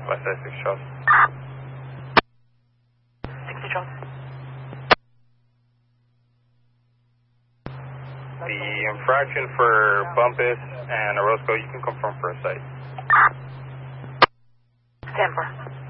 West Side 6 Charles. 60 Charles. The infraction for Bumpus and Orozco, you can confirm for a site. Stand for.